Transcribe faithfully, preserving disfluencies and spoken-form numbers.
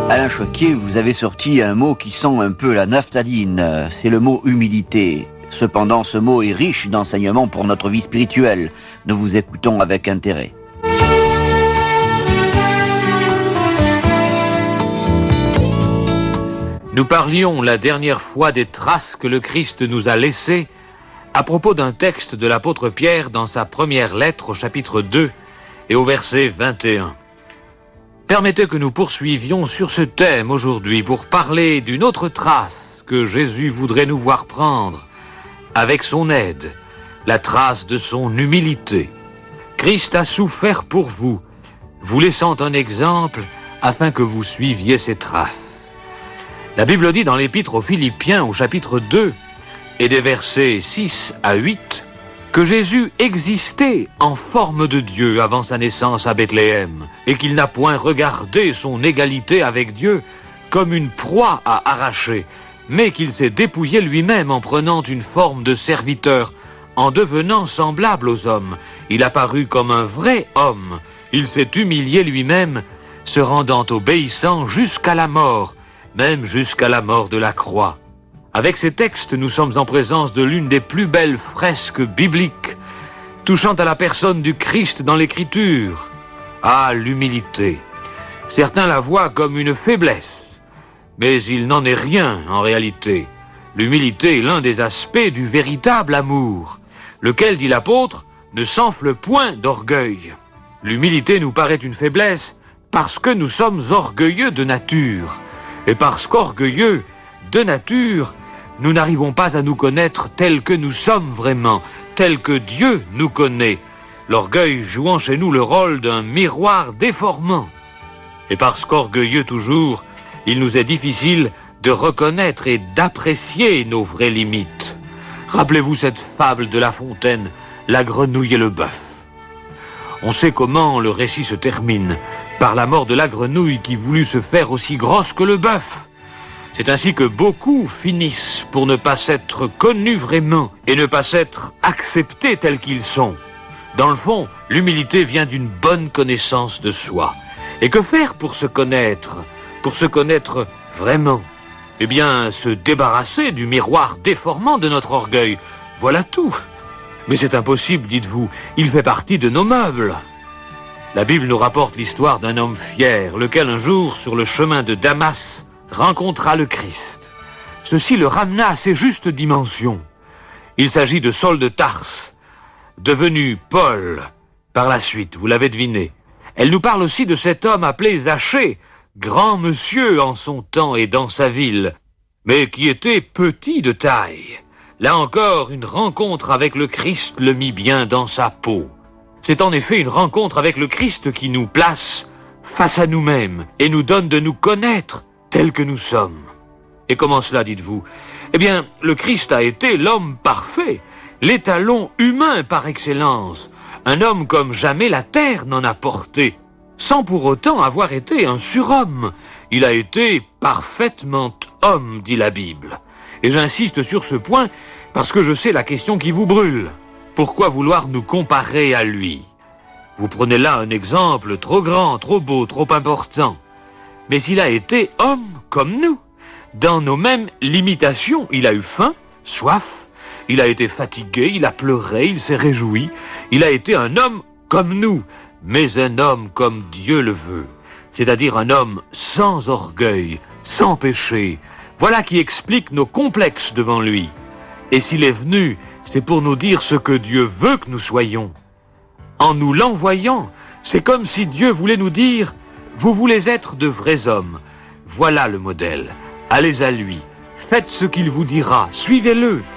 Alain Choquet, vous avez sorti un mot qui sent un peu la naphtaline, c'est le mot humilité. Cependant, ce mot est riche d'enseignements pour notre vie spirituelle. Nous vous écoutons avec intérêt. Nous parlions la dernière fois des traces que le Christ nous a laissées à propos d'un texte de l'apôtre Pierre dans sa première lettre au chapitre deux et au verset vingt et un. Permettez que nous poursuivions sur ce thème aujourd'hui pour parler d'une autre trace que Jésus voudrait nous voir prendre avec son aide, la trace de son humilité. Christ a souffert pour vous, vous laissant un exemple afin que vous suiviez ses traces. La Bible dit dans l'épître aux Philippiens au chapitre deux et des versets six à huit que Jésus existait en forme de Dieu avant sa naissance à Bethléem et qu'il n'a point regardé son égalité avec Dieu comme une proie à arracher, mais qu'il s'est dépouillé lui-même en prenant une forme de serviteur, en devenant semblable aux hommes. Il apparut comme un vrai homme. Il s'est humilié lui-même, se rendant obéissant jusqu'à la mort, même jusqu'à la mort de la croix. Avec ces textes, nous sommes en présence de l'une des plus belles fresques bibliques, touchant à la personne du Christ dans l'Écriture. Ah, l'humilité. Certains la voient comme une faiblesse, mais il n'en est rien en réalité. L'humilité est l'un des aspects du véritable amour, lequel, dit l'apôtre, ne s'enfle point d'orgueil. L'humilité nous paraît une faiblesse parce que nous sommes orgueilleux de nature. Et parce qu'orgueilleux de nature, nous n'arrivons pas à nous connaître tels que nous sommes vraiment, tels que Dieu nous connaît, l'orgueil jouant chez nous le rôle d'un miroir déformant. Et parce qu'orgueilleux toujours, il nous est difficile de reconnaître et d'apprécier nos vraies limites. Rappelez-vous cette fable de La Fontaine, la grenouille et le bœuf. On sait comment le récit se termine, par la mort de la grenouille qui voulut se faire aussi grosse que le bœuf. C'est ainsi que beaucoup finissent pour ne pas s'être connus vraiment et ne pas s'être acceptés tels qu'ils sont. Dans le fond, l'humilité vient d'une bonne connaissance de soi. Et que faire pour se connaître, pour se connaître vraiment? Eh bien, se débarrasser du miroir déformant de notre orgueil. Voilà tout. Mais c'est impossible, dites-vous, il fait partie de nos meubles. La Bible nous rapporte l'histoire d'un homme fier, lequel un jour, sur le chemin de Damas, rencontra le Christ. Ceci le ramena à ses justes dimensions. Il s'agit de Saul de Tarse, devenu Paul par la suite, vous l'avez deviné. Elle nous parle aussi de cet homme appelé Zachée, grand monsieur en son temps et dans sa ville, mais qui était petit de taille. Là encore, une rencontre avec le Christ le mit bien dans sa peau. C'est en effet une rencontre avec le Christ qui nous place face à nous-mêmes et nous donne de nous connaître tels que nous sommes. Et comment cela, dites-vous? Eh bien, le Christ a été l'homme parfait, l'étalon humain par excellence, un homme comme jamais la terre n'en a porté, sans pour autant avoir été un surhomme. Il a été parfaitement homme, dit la Bible. Et j'insiste sur ce point parce que je sais la question qui vous brûle. Pourquoi vouloir nous comparer à lui? Vous prenez là un exemple trop grand, trop beau, trop important. Mais il a été homme comme nous. Dans nos mêmes limitations, il a eu faim, soif, il a été fatigué, il a pleuré, il s'est réjoui. Il a été un homme comme nous, mais un homme comme Dieu le veut. C'est-à-dire un homme sans orgueil, sans péché. Voilà qui explique nos complexes devant lui. Et s'il est venu, c'est pour nous dire ce que Dieu veut que nous soyons. En nous l'envoyant, c'est comme si Dieu voulait nous dire « Vous voulez être de vrais hommes. Voilà le modèle. Allez à lui. Faites ce qu'il vous dira. Suivez-le.